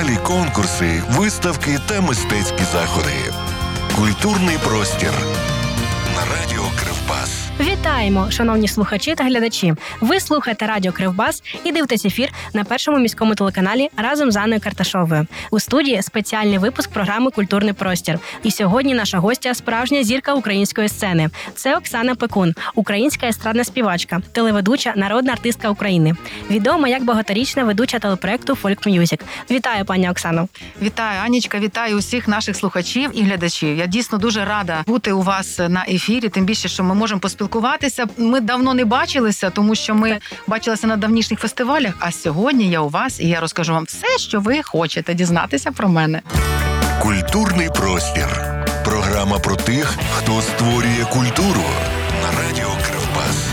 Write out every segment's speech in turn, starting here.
фестивалі, конкурси, виставки та мистецькі заходи. Культурний простір на радіо Кривбас. Вітаємо, шановні слухачі та глядачі! Ви слухаєте радіо Кривбас і дивитесь ефір на першому міському телеканалі разом з Анною Карташовою. У студії спеціальний випуск програми «Культурний простір». І сьогодні наша гостя – справжня зірка української сцени. Це Оксана Пекун, українська естрадна співачка, телеведуча, народна артистка України. Відома як багаторічна ведуча телепроекту «Folk Music». Вітаю, пані Оксано! Вітаю, Анічка, вітаю усіх наших слухачів і глядачів. Я дійсно дуже рада бути у вас на ефірі, тим більше, що ми можемо поспілкуватися. Ми давно не бачилися, тому що ми бачилися на давнішніх фестивалях, а сьогодні я у вас і я розкажу вам все, що ви хочете дізнатися про мене. Культурний простір. Програма про тих, хто створює культуру на радіо Кривбас.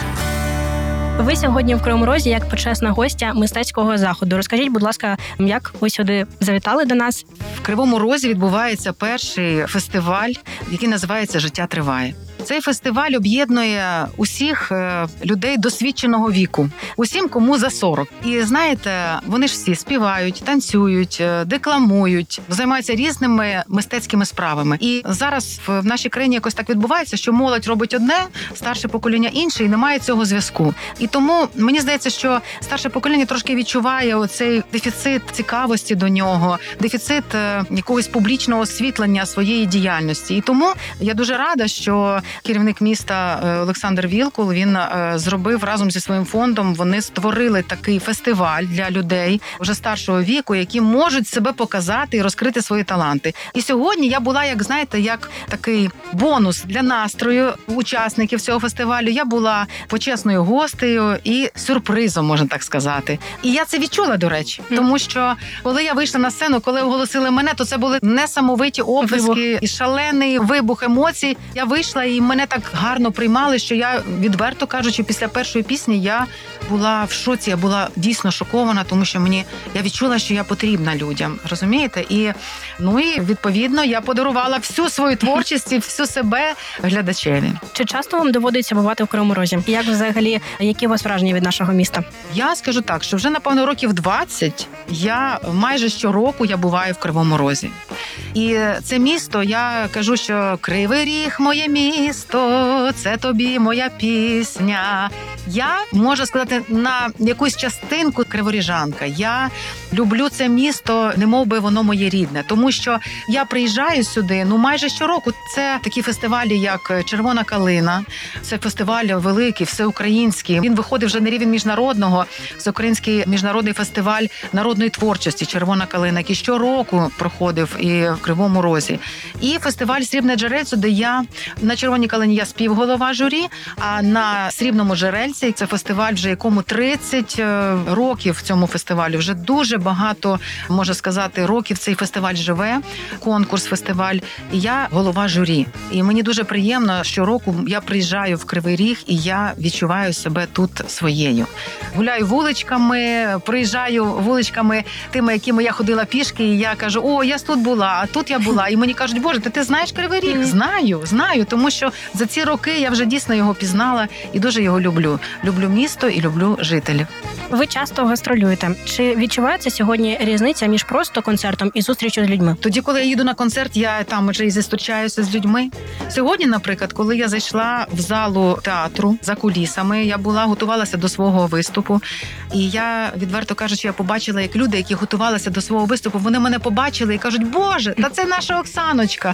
Ви сьогодні в Кривому Розі як почесна гостя мистецького заходу. Розкажіть, будь ласка, як ви сюди завітали до нас? В Кривому Розі відбувається перший фестиваль, який називається «Життя триває». Цей фестиваль об'єднує усіх людей досвідченого віку, усім, кому за 40. І знаєте, вони ж всі співають, танцюють, декламують, займаються різними мистецькими справами. І зараз в нашій країні якось так відбувається, що молодь робить одне, старше покоління інше, і немає цього зв'язку. І тому мені здається, що старше покоління трошки відчуває оцей дефіцит цікавості до нього, дефіцит якогось публічного освітлення своєї діяльності. І тому я дуже рада, що керівник міста Олександр Вілкул, він зробив разом зі своїм фондом, вони створили такий фестиваль для людей вже старшого віку, які можуть себе показати і розкрити свої таланти. І сьогодні я була, як знаєте, як такий бонус для настрою учасників цього фестивалю. Я була почесною гостею і сюрпризом, можна так сказати. І я це відчула, до речі, тому що коли я вийшла на сцену, коли оголосили мене, то це були несамовиті оплески і шалений вибух емоцій. Я вийшла і мене так гарно приймали, що я, відверто кажучи, після першої пісні я була в шоці, я була дійсно шокована, тому що я відчула, що я потрібна людям, розумієте? І відповідно я подарувала всю свою творчість і всю себе глядачеві. Чи часто вам доводиться бувати в Кривому Розі? Як взагалі, які у вас враження від нашого міста? Я скажу так, що вже, напевно, років 20 я майже щороку я буваю в Кривому Розі. І це місто, я кажу, що Кривий Ріг – моє місто, це тобі моя пісня. Я, можу сказати, на якусь частинку криворіжанка. Я люблю це місто, немов би воно моє рідне. Тому що я приїжджаю сюди, майже щороку. Це такі фестивалі, як «Червона калина». Це фестиваль великий, всеукраїнський. Він виходить вже на рівень міжнародного. Всеукраїнський міжнародний фестиваль народної творчості «Червона калина», який щороку проходив і в Кривому Розі. І фестиваль «Срібне джерельце», де я на «Червоній калині» я співголова журі, а на «Срібному джерельці» це фестиваль, вже якому 30 років цьому фестивалю. Вже дуже багато, можна сказати, років цей фестиваль живе, конкурс-фестиваль. І я голова журі. І мені дуже приємно, щороку я приїжджаю в Кривий Ріг, і я відчуваю себе тут своєю. Гуляю вуличками, приїжджаю вуличками тими, якими я ходила пішки, і я кажу, я тут була, а тут я була. І мені кажуть, Боже, ти знаєш Кривий Ріг? Знаю, тому що за ці роки я вже дійсно його пізнала і дуже його люблю. Люблю місто і люблю жителів. Ви часто гастролюєте. Чи відчувається сьогодні різниця між просто концертом і зустрічю з людьми? Тоді, коли я їду на концерт, я там вже і зустрічаюся з людьми. Сьогодні, наприклад, коли я зайшла в залу театру за кулісами, я готувалася до свого виступу. І я, відверто кажучи, я побачила, як люди, які готувалися до свого виступу, вони мене побачили і кажуть, Боже, та це наша Оксаночка.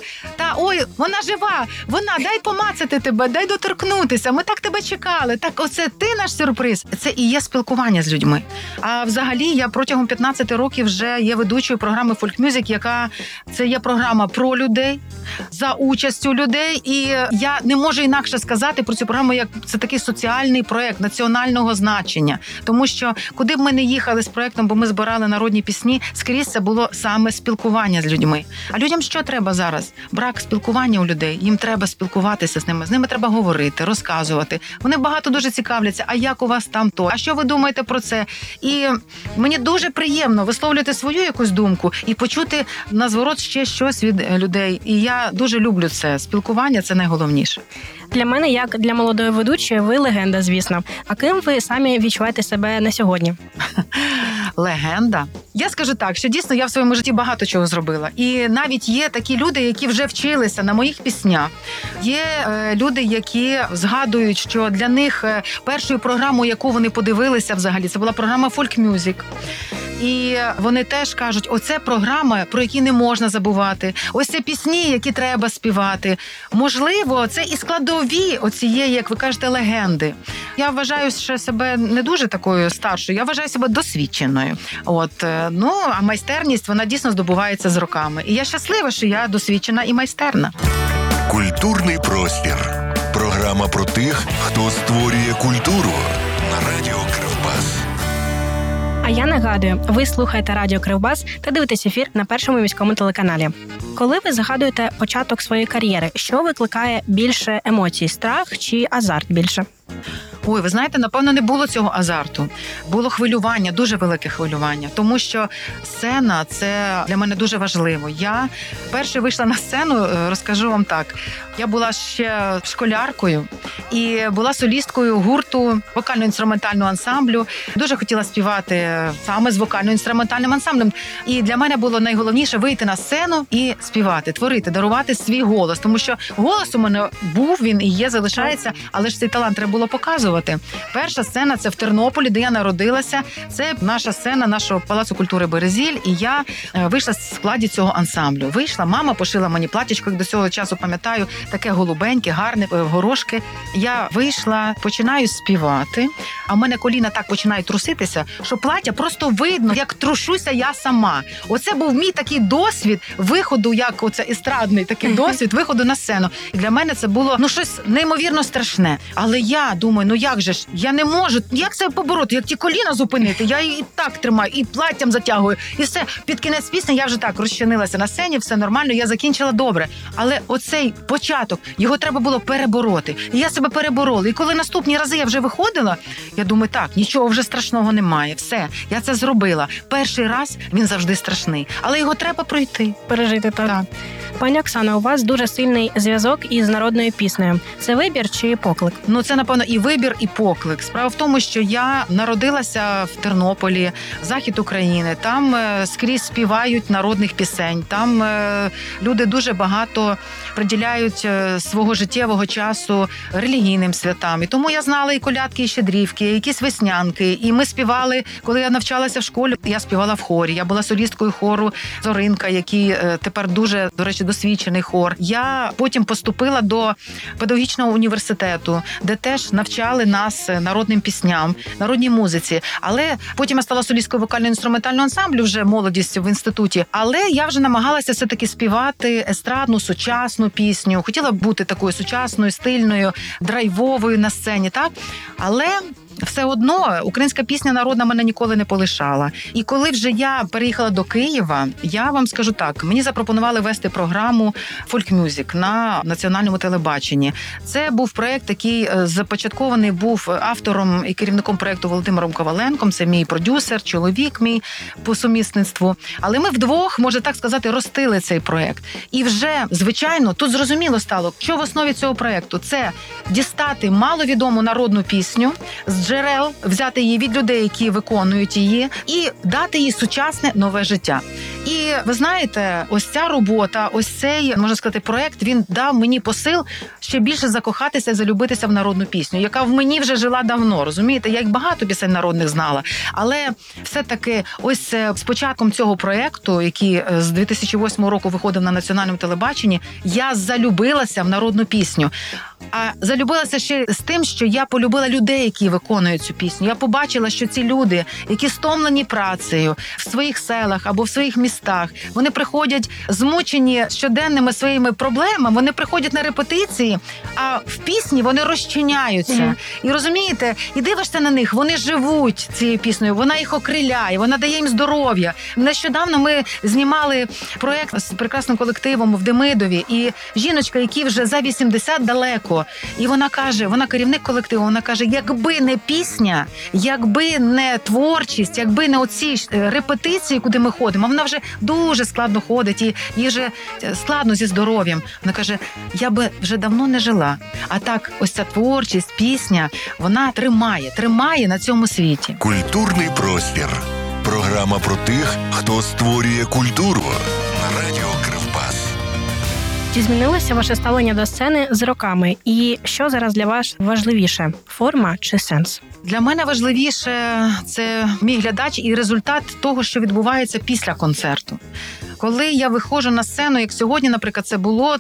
Вона жива, дай помацати тебе, дай доторкнутися, ми так тебе чекали. Так, оце ти наш сюрприз. Це і є спілкування з людьми. А взагалі я протягом 15 років вже є ведучою програми «Folk Music», яка це є програма про людей, за участю людей. І я не можу інакше сказати про цю програму, як це такий соціальний проєкт національного значення. Тому що куди б ми не їхали з проєктом, бо ми збирали народні пісні, скрізь це було саме спілкування з людьми. А людям що треба зараз? Брак спілкування у людей. Їм треба спілкуватися з ними треба говорити, розказувати. Вони багато дуже цікавляться, а як у вас там то? А що ви думаєте про це? І мені дуже приємно висловлювати свою якусь думку і почути на зворот ще щось від людей. І я дуже люблю це. Спілкування – це найголовніше. Для мене, як для молодої ведучої, ви легенда, звісно. А ким ви самі відчуваєте себе на сьогодні? Легенда. Я скажу так, що дійсно я в своєму житті багато чого зробила. І навіть є такі люди, які вже вчилися на моїх піснях. Є люди, які згадують, що для них першою програмою, яку вони подивилися взагалі, це була програма «Folk Music». І вони теж кажуть, оце програма, про які не можна забувати. Ось це пісні, які треба співати. Можливо, це і складові оцієї, як ви кажете, легенди. Я вважаю, що себе не дуже такою старшою, я вважаю себе досвідченою. А майстерність, вона дійсно здобувається з роками. І я щаслива, що я досвідчена і майстерна. Культурний простір. Програма про тих, хто створює культуру на радіо Кривбас. А я нагадую, ви слухаєте радіо Кривбас та дивитесь ефір на першому міському телеканалі. Коли ви згадуєте початок своєї кар'єри, що викликає більше емоцій – страх чи азарт більше? Ой, ви знаєте, напевно, не було цього азарту. Було хвилювання, дуже велике хвилювання. Тому що сцена – це для мене дуже важливо. Я перше вийшла на сцену, розкажу вам так. Я була ще школяркою і була солісткою гурту вокально-інструментального ансамблю. Дуже хотіла співати саме з вокально-інструментальним ансамблем. І для мене було найголовніше вийти на сцену і співати, творити, дарувати свій голос. Тому що голос у мене був, він і є, залишається, але ж цей талант треба було показувати. Перша сцена – це в Тернополі, де я народилася. Це наша сцена нашого Палацу культури «Березіль». І я вийшла в складі цього ансамблю. Вийшла, мама пошила мені платічко, як до цього часу пам'ятаю, таке голубеньке, гарне, горошки. Я вийшла, починаю співати, а в мене коліна так починають труситися, що плаття просто видно, як трушуся я сама. Оце був мій такий досвід виходу, як оце естрадний такий досвід виходу на сцену. І для мене це було щось неймовірно страшне. Але я думаю, як же ж, я не можу, як це побороти, як ті коліна зупинити? Я і так тримаю, і платтям затягую, і все. Під кінець пісні я вже так розчинилася на сцені, все нормально, я закінчила добре. Але оцей початок, його треба було перебороти. І я себе переборола. І коли наступні рази я вже виходила, я думаю, так, нічого вже страшного немає. Все, я це зробила. Перший раз він завжди страшний, але його треба пройти. Пережити так. Пані Оксано, у вас дуже сильний зв'язок із народною піснею. Це вибір чи поклик? Це, напевно, і вибір, і поклик. Справа в тому, що я народилася в Тернополі, захід України. Там скрізь співають народних пісень. Там люди дуже багато приділяють свого життєвого часу релігійним святам. І тому я знала і колядки, і щедрівки, і якісь веснянки. І ми співали, коли я навчалася в школі, я співала в хорі. Я була солісткою хору «Зоринка», який тепер дуже, до речі, досвідчений хор. Я потім поступила до педагогічного університету, де теж навчали нас народним пісням, народній музиці. Але потім я стала солісткою вокально-інструментального ансамблю, вже молодістю в інституті. Але я вже намагалася все-таки співати естрадну, сучасну пісню. Хотіла бути такою сучасною, стильною, драйвовою на сцені, так? Але все одно українська пісня народна мене ніколи не полишала. І коли вже я переїхала до Києва, я вам скажу так, мені запропонували вести програму «Folk Music» на національному телебаченні. Це був проєкт, який започаткований був автором і керівником проєкту Володимиром Коваленком. Це мій продюсер, чоловік мій по сумісництву. Але ми вдвох, можна так сказати, ростили цей проєкт. І вже, звичайно, тут зрозуміло стало, що в основі цього проєкту – це дістати маловідому народну пісню з джерел, взяти її від людей, які виконують її, і дати їй сучасне нове життя. І ви знаєте, ось ця робота, ось цей, можна сказати, проект, він дав мені посил ще більше закохатися і залюбитися в народну пісню, яка в мені вже жила давно, розумієте? Я як багато пісень народних знала, але все-таки ось з початком цього проекту, який з 2008 року виходив на національному телебаченні, я залюбилася в народну пісню. А залюбилася ще з тим, що я полюбила людей, які виконують цю пісню. Я побачила, що ці люди, які стомлені працею в своїх селах або в своїх містах, вони приходять змучені щоденними своїми проблемами, вони приходять на репетиції, а в пісні вони розчиняються. І розумієте, і дивишся на них, вони живуть цією піснею, вона їх окриляє, вона дає їм здоров'я. Нещодавно ми знімали проєкт з прекрасним колективом в Демидові, і жіночка, якій вже за 80 далеко, і вона каже, вона керівник колективу, вона каже, якби не пісня, якби не творчість, якби не оці репетиції, куди ми ходимо, вона вже дуже складно ходить, і їй вже складно зі здоров'ям. Вона каже, я би вже давно не жила. А так, ось ця творчість, пісня, вона тримає на цьому світі. Культурний простір. Програма про тих, хто створює культуру. На радіо Кривбас. Чи змінилося ваше ставлення до сцени з роками? І що зараз для вас важливіше – форма чи сенс? Для мене важливіше – це мій глядач і результат того, що відбувається після концерту. Коли я виходжу на сцену, як сьогодні, наприклад, це було,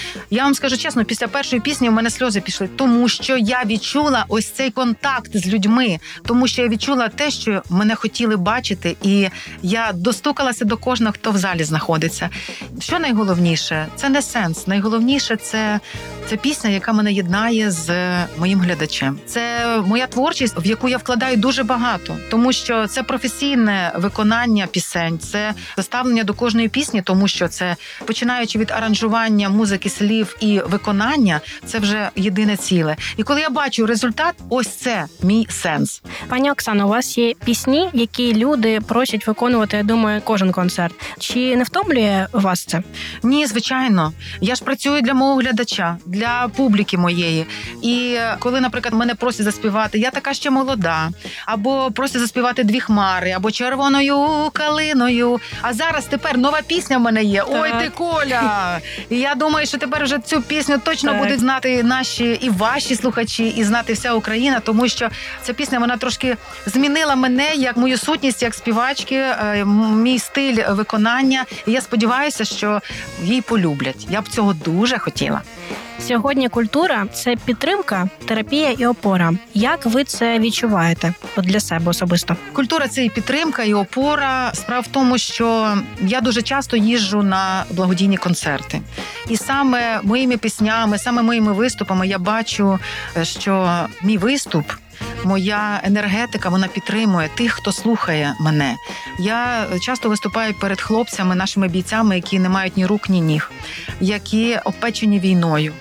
я вам скажу чесно, після першої пісні в мене сльози пішли, тому що я відчула ось цей контакт з людьми, тому що я відчула те, що мене хотіли бачити, і я достукалася до кожного, хто в залі знаходиться. Що найголовніше? Це не сенс. Найголовніше – це пісня, яка мене єднає з моїм глядачем. Це моя творчість, в яку я вкладаю дуже багато, тому що це професійне виконання пісень, це заставлення до кожної пісні, тому що це, починаючи від аранжування, музики, слів і виконання, це вже єдине ціле. І коли я бачу результат, ось це мій сенс. Пані Оксано, у вас є пісні, які люди просять виконувати, я думаю, кожен концерт. Чи не втомлює вас це? Ні, звичайно. Я ж працюю для мого глядача, для публіки моєї. І коли, наприклад, мене просять заспівати, я така ще молода, або просять заспівати «Дві хмари», або «Червоною калиною». А зараз тепер нова пісня в мене є. Ой, ти Коля! І я думаю, що тепер вже цю пісню точно будуть знати наші і ваші слухачі, і знати вся Україна, тому що ця пісня, вона трошки змінила мене, як мою сутність, як співачки, мій стиль виконання. І я сподіваюся, що її полюблять. Я б цього дуже хотіла. Сьогодні культура – це підтримка, терапія і опора. Як ви це відчуваєте для себе особисто? Культура – це і підтримка, і опора. Справа в тому, що я дуже часто їжджу на благодійні концерти. І саме моїми піснями, саме моїми виступами я бачу, що мій виступ, моя енергетика, вона підтримує тих, хто слухає мене. Я часто виступаю перед хлопцями, нашими бійцями, які не мають ні рук, ні ніг, які обпечені війною.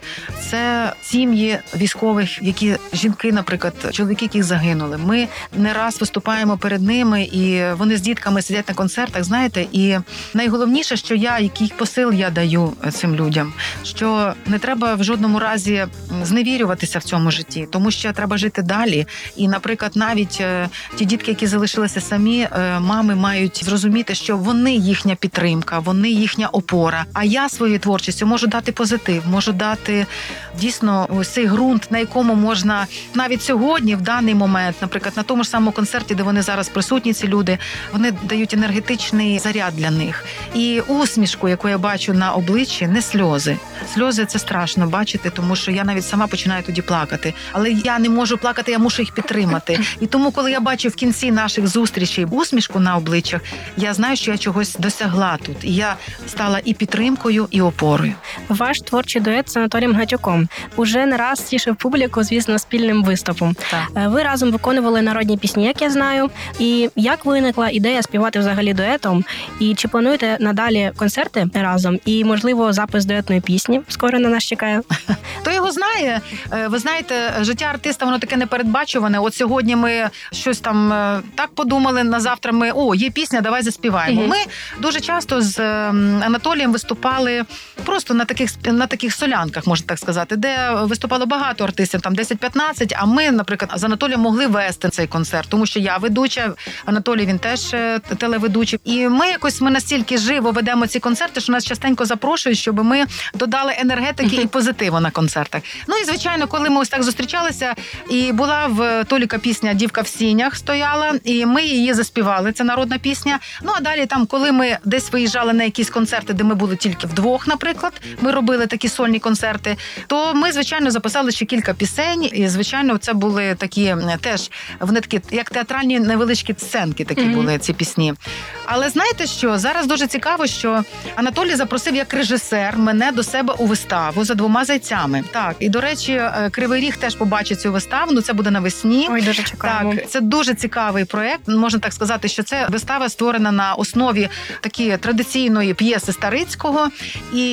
Це сім'ї військових, жінки, наприклад, чоловіки, які загинули. Ми не раз виступаємо перед ними, і вони з дітками сидять на концертах, знаєте, і найголовніше, що який посил я даю цим людям, що не треба в жодному разі зневірюватися в цьому житті, тому що треба жити далі. І, наприклад, навіть ті дітки, які залишилися самі, мами мають зрозуміти, що вони їхня підтримка, вони їхня опора. А я своєю творчістю можу дати позитив, можу дати дійсно ось цей ґрунт, на якому можна навіть сьогодні, в даний момент, наприклад, на тому ж самому концерті, де вони зараз присутні, ці люди, вони дають енергетичний заряд для них. І усмішку, яку я бачу на обличчі, не сльози. Сльози – це страшно бачити, тому що я навіть сама починаю тоді плакати. Але я не можу плакати, я мушу їх підтримати. І тому, коли я бачу в кінці наших зустрічей усмішку на обличчях, я знаю, що я чогось досягла тут. І я стала і підтримкою, і опорою. Ваш творчий дует з Анатолієм Гатюком уже не раз тішив публіку, звісно, спільним виступом. Так. Ви разом виконували народні пісні, як я знаю. І як виникла ідея співати взагалі дуетом? І чи плануєте надалі концерти разом? І, можливо, запис дуетної пісні скоро на нас чекає? Хто його знає? Ви знаєте, життя артиста, воно таке непередбачуване. От сьогодні ми щось там так подумали, на завтра є пісня, давай заспіваємо. Ми дуже часто з Анатолієм виступали просто на таких солянках, можна так сказати, де виступало багато артистів, там 10-15, а ми, наприклад, з Анатолієм могли вести цей концерт, тому що я ведуча, Анатолій, він теж телеведучий. І ми настільки живо ведемо ці концерти, що нас частенько запрошують, щоб ми додали енергетики і позитиву на концертах. Ну і, звичайно, коли ми ось так зустрічалися, і була в Толіка пісня «Дівка в сінях» стояла, і ми її заспівали, це народна пісня. Ну, а далі там, коли ми десь виїжджали на якісь концерти, де ми були тільки вдвох, наприклад, ми робили такі сольні концерти, то ми, звичайно, записали ще кілька пісень, і, звичайно, це були такі теж, вони такі, як театральні невеличкі сценки такі були, ці пісні. Але знаєте що? Зараз дуже цікаво, що Анатолій запросив як режисер мене до себе у виставу «За двома зайцями». Так, і, до речі, Кривий Ріг теж побачить цю виставу, це буде навесні. Ой, дуже чекаємо. Так, це дуже цікавий проєкт. Можна так сказати, що це вистава створена на основі такі традиційної п'єси Старицького. І я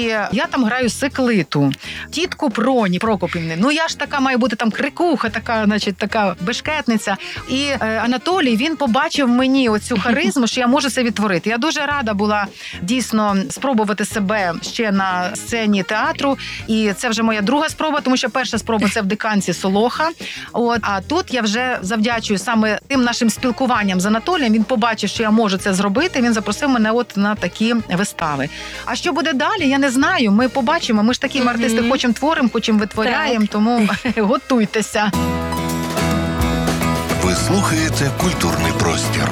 я там граю Секлиту, тітку Проні Прокопівни. Ну, я ж така маю бути там крикуха, така, значить, така бешкетниця. І Анатолій, він побачив в мені оцю харизму, що я можу це відтворити. Я дуже рада була дійсно спробувати себе ще на сцені театру. І це вже моя друга спроба, тому що перша спроба – це в Диканці Солоха. А тут я вже завдячую саме тим нашим спілкуванням з Анатолієм. Він побачив, що я можу це зробити. Він запросив мене от на такі вистави. А що буде далі, я не знаю. Ми побачимо. Ми ж такі артисти хочемо творимо, хочемо витворяємо, тому готуйтеся. Ви слухаєте «Культурний простір».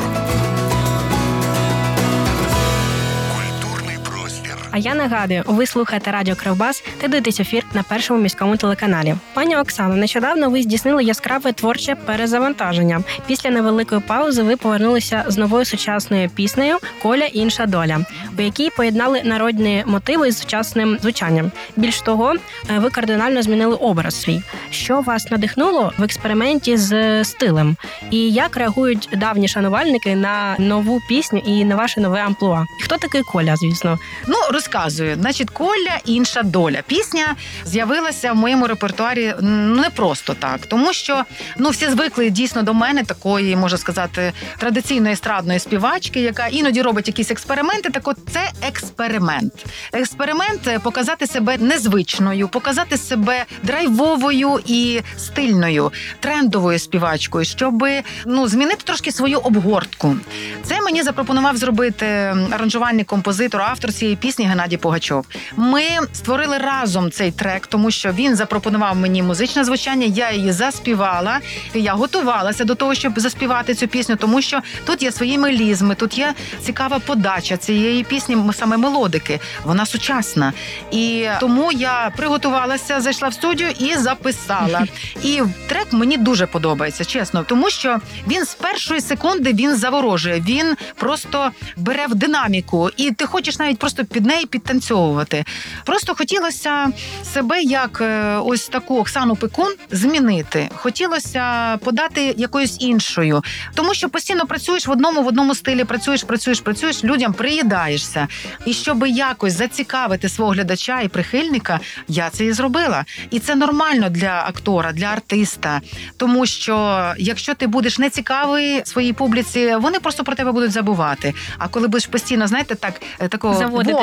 А я нагадую, ви слухаєте радіо Кривбас та дивитесь ефір на першому міському телеканалі. Пані Оксано, нещодавно ви здійснили яскраве творче перезавантаження. Після невеликої паузи ви повернулися з новою сучасною піснею «Коля. Інша доля», у якій поєднали народні мотиви з сучасним звучанням. Більш того, ви кардинально змінили образ свій. Що вас надихнуло в експерименті з стилем? І як реагують давні шанувальники на нову пісню і на ваше нове амплуа? Хто такий Коля, звісно? Ну, розказую. Значить, «Коля. Інша доля». Пісня з'явилася в моєму репертуарі не просто так, тому що всі звикли дійсно до мене, такої, можна сказати, традиційної естрадної співачки, яка іноді робить якісь експерименти. Так от це експеримент. Експеримент показати себе незвичною, показати себе драйвовою і стильною, трендовою співачкою, щоб змінити трошки свою обгортку. Це мені запропонував зробити аранжувальник, композитор, автор цієї пісні Геннадій Пугачов. Ми створили разом цей трек, тому що він запропонував мені музичне звучання, я її заспівала, я готувалася до того, щоб заспівати цю пісню, тому що тут є свої мелізми, тут є цікава подача цієї пісні, саме мелодики, вона сучасна. І тому я приготувалася, зайшла в студію і записала. І трек мені дуже подобається, чесно, тому що він з першої секунди він заворожує, він просто бере в динаміку, і ти хочеш навіть просто під неї підтанцьовувати. Просто хотілося себе як ось таку Оксану Пекун змінити. Хотілося подати якоюсь іншою. Тому що постійно працюєш в одному стилі, працюєш, людям приїдаєшся. І щоб якось зацікавити свого глядача і прихильника, я це і зробила. І це нормально для актора, для артиста. Тому що якщо ти будеш нецікавий своїй публіці, вони просто про тебе будуть забувати. А коли будеш постійно, знаєте, такого заводити,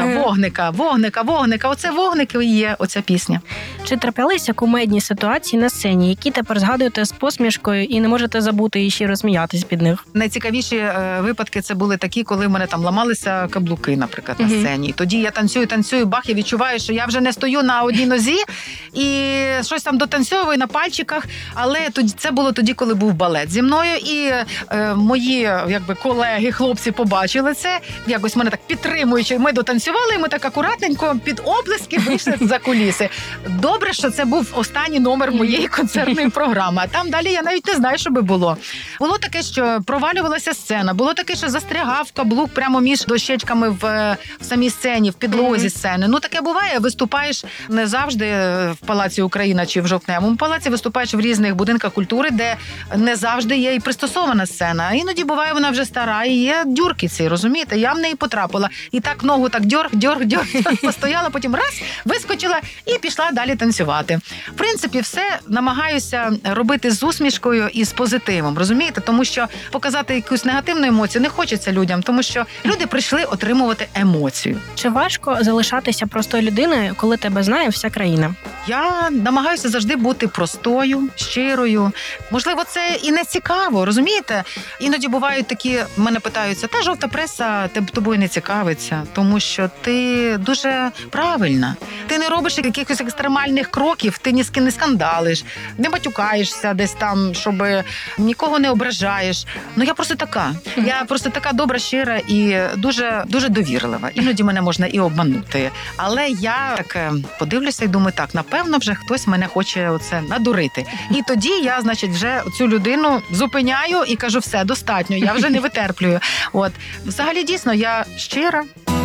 вогника. Оце вогник і є оця пісня. Чи траплялися кумедні ситуації на сцені, які тепер згадуєте з посмішкою і не можете забути і ще розсміятись під них? Найцікавіші випадки це були такі, коли в мене там ламалися каблуки, наприклад, на сцені. Тоді я танцюю, бах, я відчуваю, що я вже не стою на одній нозі і щось там дотанцьовую на пальчиках, але це було тоді, коли був балет зі мною, і мої колеги, хлопці побачили це, якось мене так підтримуючи, ми дотанцювали, і ми так акуратненько під облески вийшли за куліси. Добре, що це був останній номер моєї концертної програми, а там далі я навіть не знаю, що би було. Було таке, що провалювалася сцена, було таке, що застрягав каблук прямо між дощечками в самій сцені, в підлозі сцени. Таке буває, виступаєш не завжди в Палаці Україна чи в Жовтневому палаці, виступаєш в різних будинках культури, де не завжди є і пристосована сцена. Іноді буває вона вже стара і є дюрки ці, розумієте? Я в неї потрапила. І так ногу так дьорг, постояла, потім раз, вискочила і пішла далі танцювати. В принципі, все намагаюся робити з усмішкою і з позитивом, розумієте? Тому що показати якусь негативну емоцію не хочеться людям, тому що люди прийшли отримувати емоцію. Чи важко залишатися простою людиною, коли тебе знає вся країна? Я намагаюся завжди бути простою, щирою. Можливо, це і не цікаво, розумієте? Іноді бувають такі, мене питаються, та жовта преса тобою не цікавиться, тому що ти дуже правильна. Ти не робиш якихось екстремальних кроків, ти ні з ким не скандалиш, не матюкаєшся десь там, щоб нікого не ображаєш. Я просто така. Я просто така добра, щира і дуже, дуже довірлива. Іноді мене можна і обманути. Але я так подивлюся і думаю, так, напевно, вже хтось мене хоче оце надурити. І тоді я, вже цю людину зупиняю і кажу, все, достатньо, я вже не витерплюю. Взагалі, дійсно, я щира.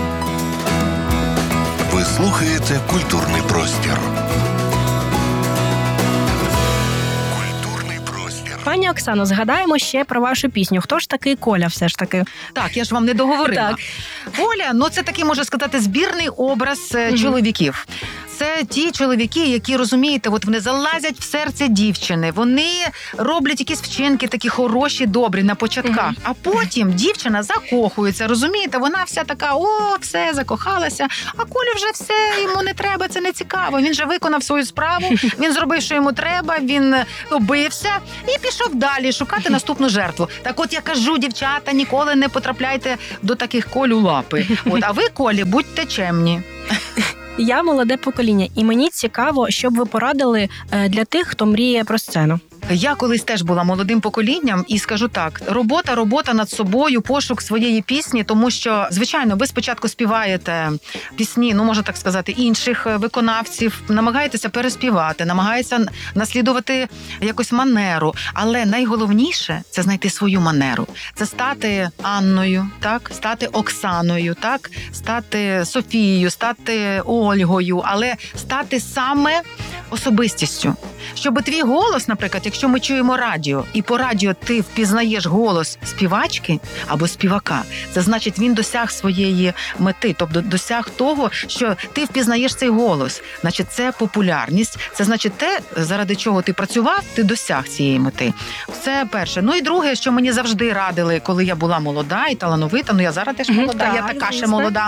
Ви слухаєте «Культурний простір». Пані Оксано, згадаємо ще про вашу пісню. Хто ж такий Коля все ж таки? Так, я ж вам не договорила. Так. Коля, це такий, можна сказати, збірний образ чоловіків. Це ті чоловіки, які, розумієте, вони залазять в серце дівчини, вони роблять якісь вчинки такі хороші, добрі на початках, а потім дівчина закохується, розумієте, вона вся така, все, закохалася, а Колі вже все, йому не треба, це не цікаво, він же виконав свою справу, він зробив, що йому треба, він добився і пішов далі шукати наступну жертву. Так от я кажу, дівчата, ніколи не потрапляйте до таких Коль у лапи. А ви, Колі, будьте чемні. Я молоде покоління, і мені цікаво, щоб ви порадили для тих, хто мріє про сцену. Я колись теж була молодим поколінням і скажу так, робота над собою, пошук своєї пісні, тому що, звичайно, ви спочатку співаєте пісні, можна так сказати, інших виконавців, намагаєтеся переспівати, намагаєтеся наслідувати якусь манеру, але найголовніше – це знайти свою манеру, це стати Анною, так, стати Оксаною, так, стати Софією, стати Ольгою, але стати саме особистістю. Щоб твій голос, наприклад, якщо ми чуємо радіо, і по радіо ти впізнаєш голос співачки або співака, це значить, він досяг своєї мети, тобто досяг того, що ти впізнаєш цей голос. Значить, це популярність, це значить те, заради чого ти працював, ти досяг цієї мети. Це перше. І друге, що мені завжди радили, коли я була молода і талановита, я зараз теж молода, я така ще молода.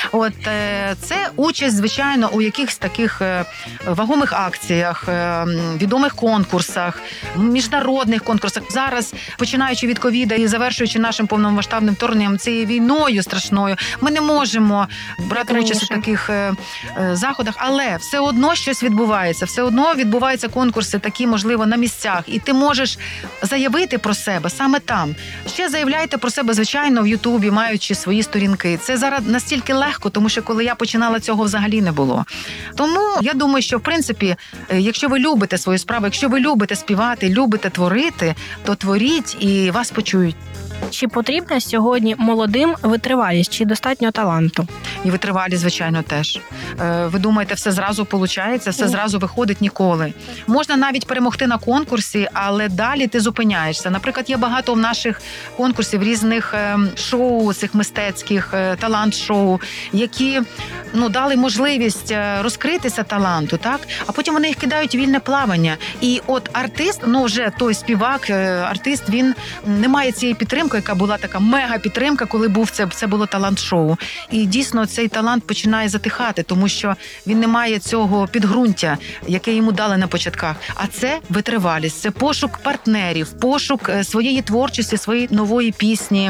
Це участь, звичайно, у якихось таких вагомих акціях, відомих конкурсах, міжнародних конкурсах. Зараз, починаючи від ковіда і завершуючи нашим повномасштабним вторгненням, цією війною страшною, ми не можемо брати участь у таких заходах, але все одно щось відбувається, все одно відбуваються конкурси такі, можливо, на місцях, і ти можеш заявити про себе саме там. Ще заявляйте про себе, звичайно, в Ютубі, маючи свої сторінки. Це зараз настільки легко, тому що коли я починала, цього взагалі не було. Тому я думаю, що, в принципі, якщо ви любите свою справу, якщо ви любите співати, любите творити, то творіть і вас почують. Чи потрібна сьогодні молодим витривалість, чи достатньо таланту? І витривалі, звичайно, теж. Ви думаєте, все зразу виходить, все зразу виходить? Ніколи. Можна навіть перемогти на конкурсі, але далі ти зупиняєшся. Наприклад, є багато в наших конкурсів різних шоу, цих мистецьких, талант-шоу, які дали можливість розкритися таланту, так? А потім вони їх кидають у вільне плавання. І от артист, вже той співак, артист, він не має цієї підтримки, яка була така мега-підтримка, коли був це було талант-шоу. І дійсно цей талант починає затихати, тому що він не має цього підґрунтя, яке йому дали на початках. А це витривалість, це пошук партнерів, пошук своєї творчості, своєї нової пісні,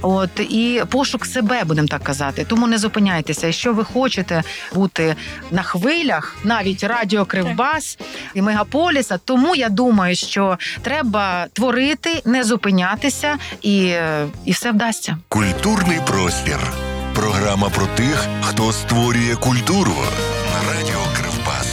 і пошук себе, будемо так казати. Тому не зупиняйтеся. Якщо ви хочете бути на хвилях, навіть радіо Кривбас і Мегаполіса, тому я думаю, що треба творити, не зупинятися, і все вдасться. Культурний простір. Програма про тих, хто створює культуру на радіо Кривбас.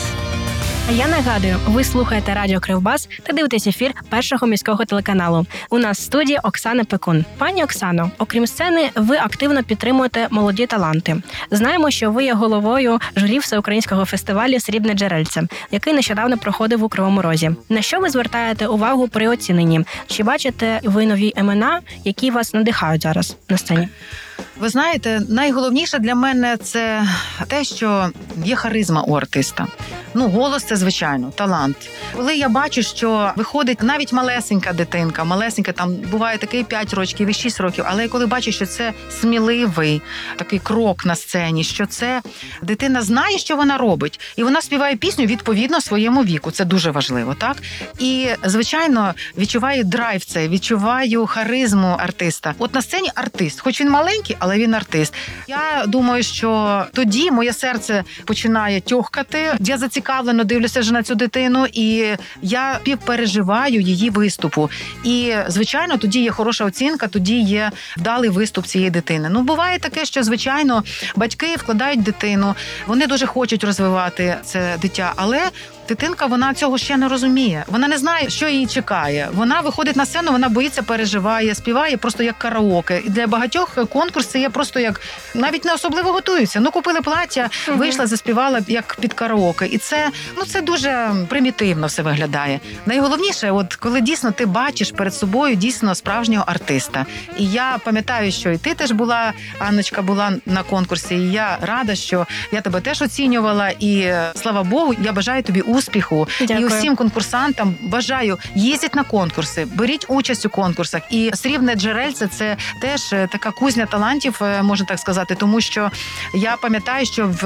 Я нагадую, ви слухаєте радіо Кривбас та дивитесь ефір Першого міського телеканалу. У нас в студії Оксана Пекун. Пані Оксано, окрім сцени, ви активно підтримуєте молоді таланти. Знаємо, що ви є головою журі всеукраїнського фестивалю «Срібне джерельце», який нещодавно проходив у Кривому Розі. На що ви звертаєте увагу при оціненні? Чи бачите ви нові імена, які вас надихають зараз на сцені? Ви знаєте, найголовніше для мене це те, що є харизма у артиста. Голос – це, звичайно, талант. Коли я бачу, що виходить навіть малесенька дитинка, там буває такий 5 років і 6 років, але коли бачу, що це сміливий такий крок на сцені, що це дитина знає, що вона робить, і вона співає пісню відповідно своєму віку. Це дуже важливо, так? І, звичайно, відчуваю драйв цей, відчуваю харизму артиста. От на сцені артист, хоч він маленький, але він артист. Я думаю, що тоді моє серце починає тьохкати. Я зацікавлено дивлюся вже на цю дитину, і я співпереживаю її виступу. І, звичайно, тоді є хороша оцінка, тоді є вдалий виступ цієї дитини. Буває таке, що, звичайно, батьки вкладають дитину, вони дуже хочуть розвивати це дитя, але Дитинка, вона цього ще не розуміє. Вона не знає, що її чекає. Вона виходить на сцену, вона боїться, переживає, співає просто як караоке. І для багатьох конкурс це є просто як, навіть не особливо готуються. Ну, купили плаття, вийшла, заспівала як під караоке. І це дуже примітивно все виглядає. Найголовніше, от коли дійсно ти бачиш перед собою дійсно справжнього артиста. І я пам'ятаю, що і ти теж була, Анночка, була на конкурсі, і я рада, що я тебе теж оцінювала, і слава Богу, я бажаю тобі успіху. Дякую. І усім конкурсантам бажаю, їздіть на конкурси, беріть участь у конкурсах. І Срібне джерельце – це теж така кузня талантів, можна так сказати, тому що я пам'ятаю, що в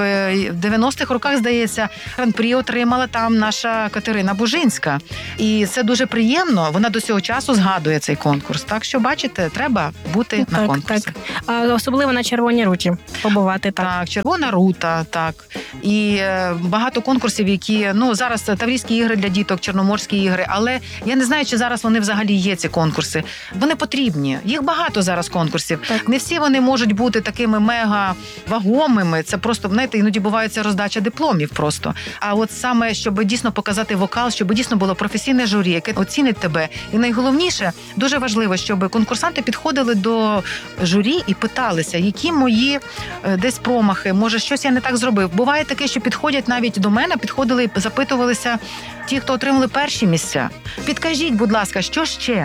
90-х роках, здається, гран-прі отримала там наша Катерина Бужинська. І це дуже приємно, вона до цього часу згадує цей конкурс. Так що, бачите, треба бути на конкурсі. Так. А особливо на Червоній руті побувати. Так, Червона рута, так. І багато конкурсів, які, зараз Таврійські ігри для діток, Чорноморські ігри, але я не знаю, чи зараз вони взагалі є, ці конкурси. Вони потрібні. Їх багато зараз конкурсів. Так. Не всі вони можуть бути такими мега вагомими. Це просто, знаєте, іноді буває ця роздача дипломів просто. А от саме, щоб дійсно показати вокал, щоб дійсно було професійне журі, яке оцінить тебе. І найголовніше, дуже важливо, щоб конкурсанти підходили до журі і питалися, які мої десь промахи, може, щось я не так зробив. Буває таке, що підходять навіть до мене, підходили і запитувалися ті, хто отримали перші місця. Підкажіть, будь ласка, що ще?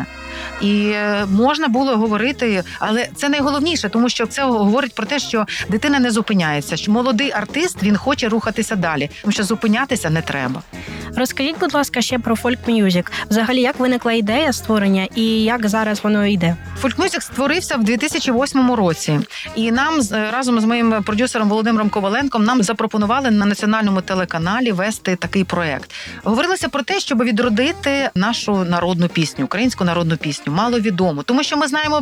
І можна було говорити, але це найголовніше, тому що це говорить про те, що дитина не зупиняється, що молодий артист, він хоче рухатися далі, тому що зупинятися не треба. Розкажіть, будь ласка, ще про фольк-мюзик. Взагалі, як виникла ідея створення і як зараз воно йде? Фольк-мюзик створився в 2008 році. І нам разом з моїм продюсером Володимиром Коваленком нам запропонували на національному телеканалі вести такий проект. Говорилося про те, щоб відродити нашу народну пісню, українську народну пісню, маловідому. Тому що ми знаємо,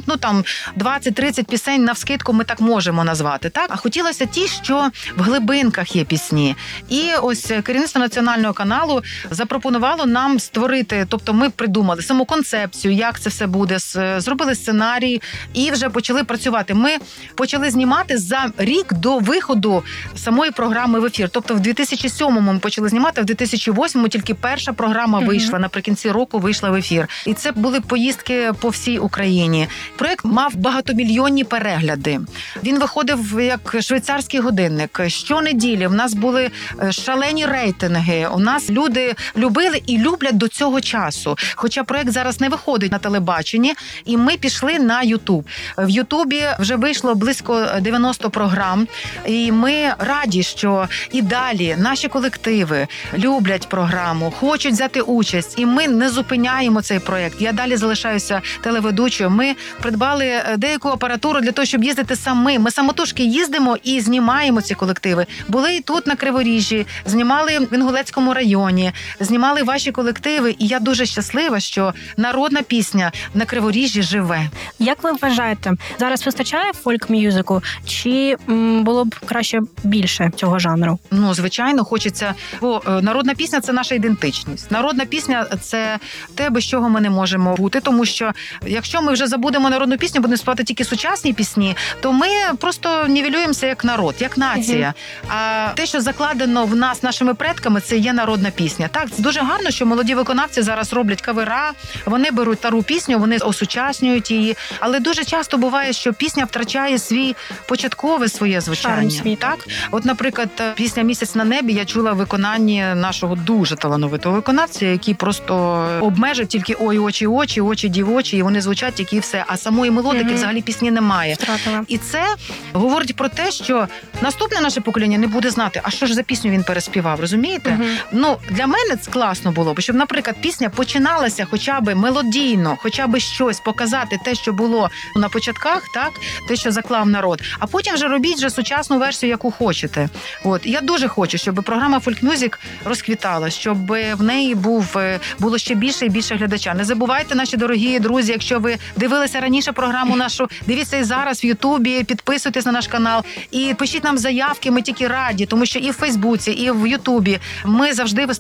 20-30 пісень навскидку ми так можемо назвати, так? А хотілося ті, що в глибинках є пісні. І ось керівництво національного каналу запропонувало нам створити, тобто ми придумали саму концепцію, як це все буде, зробили сценарій і вже почали працювати. Ми почали знімати за рік до виходу самої програми в ефір. Тобто в 2007-му ми почали знімати, а в 2008-му тільки перша програма вийшла, наприкінці року вийшла в ефір. І це були поїздки по всій Україні. Проєкт мав багатомільйонні перегляди. Він виходив як швейцарський годинник. Щонеділі в нас були шалені рейтинги. У нас люди любили і люблять до цього часу. Хоча проєкт зараз не виходить на телебаченні, і ми пішли на Ютуб. В Ютубі вже вийшло близько 90 програм, і ми раді, що і далі наші колективи люблять програму, хочуть взяти участь, і ми не зупиняємо цей проєкт. Я далі залишаюся телеведучою. Ми придбали деяку апаратуру для того, щоб їздити самі. Ми самотужки їздимо і знімаємо ці колективи. Були і тут, на Криворіжжі, знімали в Інгулецькому районі, знімали ваші колективи, і я дуже щаслива, що народна пісня на Криворіжжі живе. Як ви вважаєте, зараз вистачає фольк-мюзику, чи було б краще більше цього жанру? Звичайно, хочеться, бо народна пісня – це наша ідентичність. Народна пісня – це те, без чого ми не можемо бути, тому що якщо ми вже забудемо народну пісню, будемо співати тільки сучасні пісні, то ми просто нівелюємося як народ, як нація. А те, що закладено в нас нашими предками, це є народна пісня. Так, це дуже гарно, що молоді виконавці зараз роблять кавера, вони беруть стару пісню, вони осучаснюють її, але дуже часто буває, що пісня втрачає початкове своє звучання. Так? От, наприклад, пісня «Місяць на небі» я чула в виконанні нашого дуже талановитого виконавця, який просто обмежив тільки «Ой, очі, очі, очі дівочі», і вони звучать тільки все, а самої мелодики взагалі пісні немає. Втратила. І це говорить про те, що наступне наше покоління не буде знати, а що ж за пісню він переспівав, розумієте? Для мене це класно було б, щоб, наприклад, пісня починалася хоча б мелодійно, хоча б щось показати, те, що було на початках, так, те, що заклав народ, а потім вже робіть вже сучасну версію, яку хочете. От. Я дуже хочу, щоб програма «Фольк-мюзик» розквітала, щоб в неї було ще більше і більше глядача. Не забувайте, наші дорогі друзі, якщо ви дивилися раніше програму нашу, дивіться і зараз в Ютубі, підписуйтесь на наш канал і пишіть нам заявки, ми тільки раді, тому що і в Фейсбуці, і в Ютубі ми завжди виставляємо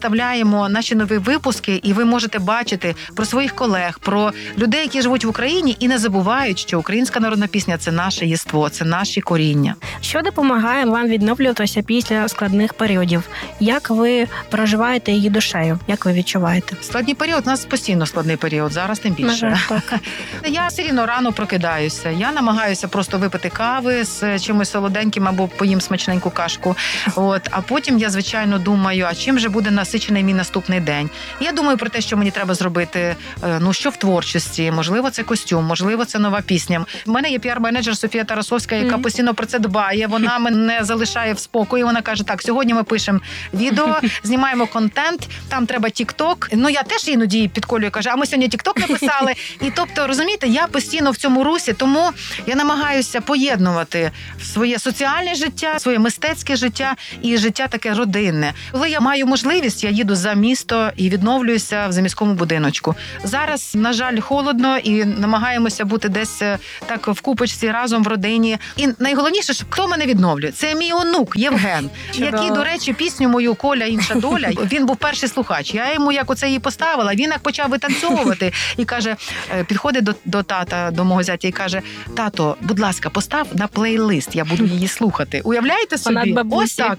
виставляємо наші нові випуски, і ви можете бачити про своїх колег, про людей, які живуть в Україні і не забувають, що українська народна пісня – це наше єство, це наші коріння. Що допомагає вам відновлюватися після складних періодів? Як ви проживаєте її душею? Як ви відчуваєте? Складний період, у нас постійно складний період, зараз тим більше. Так. Я все рівно рано прокидаюся. Я намагаюся просто випити кави з чимось солоденьким або поїм смачненьку кашку. А потім я, звичайно, думаю, а чим же буде насичений мій наступний день? Я думаю про те, що мені треба зробити, що в творчості. Можливо, це костюм, можливо, це нова пісня. У мене є піар-менеджер Софія Тарасовська, яка постійно про це дбає. Вона мене залишає в спокої. Вона каже, так, сьогодні ми пишемо відео, знімаємо контент, там треба тік-ток. Я теж іноді підколюю, каже, а ми сьогодні тік-ток написали. І тобто, розумієте, я постійно в цьому русі, тому я намагаюся поєднувати своє соціальне життя, своє мистецьке життя і життя таке родинне. Коли я маю можливість, я їду за місто і відновлююся в заміському будиночку. Зараз, на жаль, холодно і намагаємося бути десь так в купочці разом в родині. І найголовніше, що хто мене відновлює? Це мій онук Євген, який, до речі, пісню мою «Коля, інша доля», він був перший слухач. Я йому як оце її поставила, він як почав витанцьовувати і каже, підходить до тата, до мого зятя і каже, тато, будь ласка, постав на плейлист, я буду її слухати. Уявляєте собі? Ось так.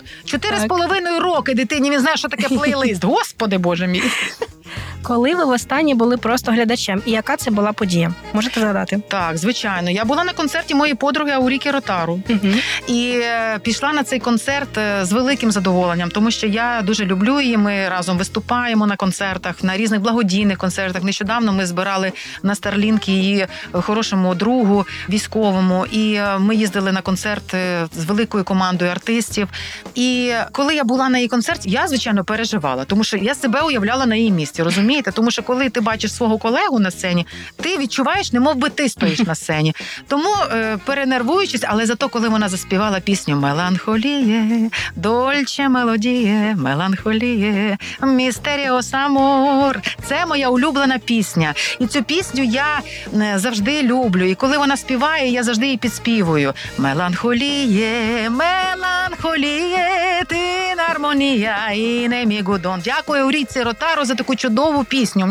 4,5 роки дитині, він знає, що таке плейлист. Господи, Боже мій. Коли ви востаннє були просто глядачем? І яка це була подія? Можете згадати? Так, звичайно. Я була на концерті моєї подруги Ауріки Ротару. І пішла на цей концерт з великим задоволенням, тому що я дуже люблю її. Ми разом виступаємо на концертах, на різних благодійних концертах. Нещодавно ми збирали на Старлінк її хорошому другу військовому. І ми їздили на концерт з великою командою артистів. І коли я була на її концерті, я, звичайно, переживала, тому що я себе уявляла на її місці, розумієте? Тому що коли ти бачиш свого колегу на сцені, ти відчуваєш, немов би ти стоїш на сцені. Тому, перенервуючись, але зато, коли вона заспівала пісню «Меланхоліє, дольче мелодіє, меланхоліє, містеріос амор», це моя улюблена пісня. І цю пісню я завжди люблю. І коли вона співає, я завжди її підспівую. «Меланхоліє, меланхоліє, ти нармонія і не мігудон». Дякую Уріці Ротару за таку чудову пісню.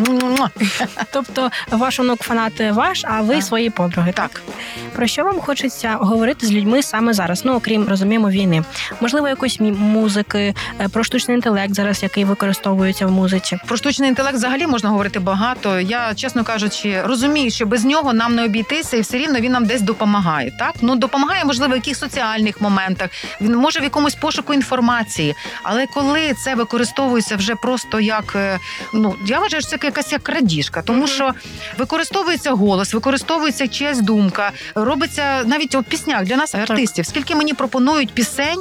Тобто ваш онук фанат ваш, а ви свої подруги. Так. Про що вам хочеться говорити з людьми саме зараз? Окрім, розуміємо, війни. Можливо, якоїсь музики, про штучний інтелект зараз, який використовується в музиці. Про штучний інтелект взагалі можна говорити багато. Я, чесно кажучи, розумію, що без нього нам не обійтися, і все рівно він нам десь допомагає. Так? Допомагає, можливо, в якихось соціальних моментах, він може в якомусь пошуку інформації. Але коли це використовується вже просто як, я вважаю, що це якась як крадіжка, тому що використовується голос, використовується чиясь думка, робиться навіть у піснях для нас, артистів. Скільки мені пропонують пісень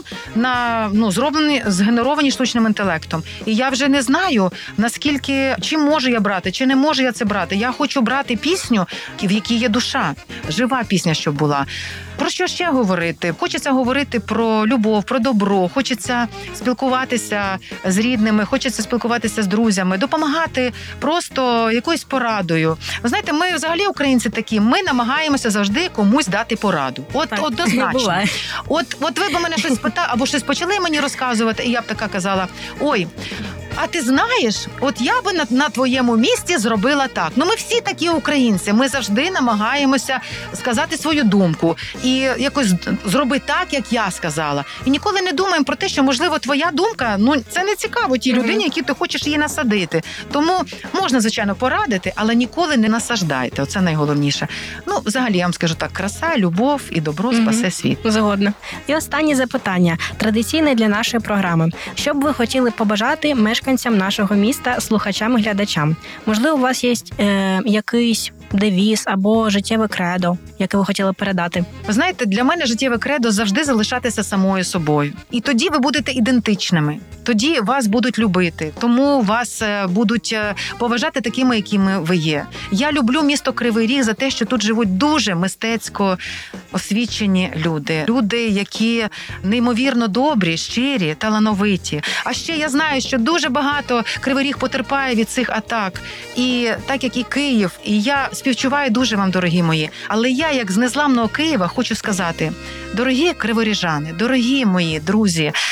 зроблені, згенеровані штучним інтелектом. І я вже не знаю, наскільки, чи можу я брати, чи не можу я це брати. Я хочу брати пісню, в якій є душа, жива пісня, щоб була. Про що ще говорити? Хочеться говорити про любов, про добро, хочеться спілкуватися з рідними, хочеться спілкуватися з друзями, допомагати просто якоюсь порадою. Ви знаєте, ми взагалі українці такі, ми намагаємося завжди комусь дати пораду. Однозначно. От ви б мене щось питали, або щось почали мені розказувати, і я б така казала, ой, а ти знаєш, от я би на твоєму місці зробила так. Ми всі такі українці, ми завжди намагаємося сказати свою думку і якось зробити так, як я сказала. І ніколи не думаємо про те, що, можливо, твоя думка, це не цікаво тій людині, якій ти хочеш її насадити. Тому можна, звичайно, порадити, але ніколи не насаждайте. Оце найголовніше. Взагалі, я вам скажу так, краса, любов і добро спасе світ. Згодна. І останнє запитання, традиційне для нашої програми. Що б ви хотіли побажати мешканцям нашого міста, слухачам і глядачам? Можливо, у вас є якийсь девіз або життєве кредо, яке ви хотіли передати? Ви знаєте, для мене життєве кредо завжди залишатися самою собою. І тоді ви будете ідентичними. Тоді вас будуть любити. Тому вас будуть поважати такими, якими ви є. Я люблю місто Кривий Ріг за те, що тут живуть дуже мистецько освічені люди. Люди, які неймовірно добрі, щирі, талановиті. А ще я знаю, що дуже багато Кривий Ріг потерпає від цих атак. І так, як і Київ. І я співчуваю дуже вам, дорогі мої. Але я, як з незламного Києва, хочу сказати, дорогі криворіжани, дорогі мої друзі,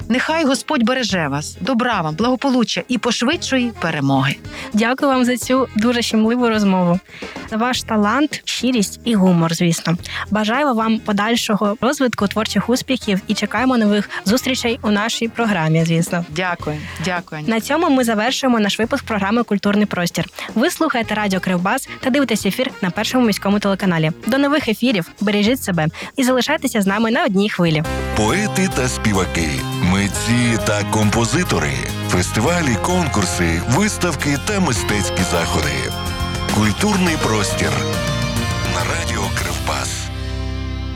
Нехай Господь береже вас, добра вам, благополуччя і пошвидшої перемоги. Дякую вам за цю дуже щемливу розмову, за ваш талант, щирість і гумор, звісно. Бажаємо вам подальшого розвитку, творчих успіхів і чекаємо нових зустрічей у нашій програмі, звісно. Дякую. На цьому ми завершуємо наш випуск програми «Культурний простір». Ви слухаєте Радіо Кривбас та дивитесь ефір на Першому міському телеканалі. До нових ефірів, бережіть себе і залишайтеся з нами на одній хвилі. Поети та співаки, митці та композитори, фестивалі, конкурси, виставки та мистецькі заходи. Культурний простір на Радіо Кривбас.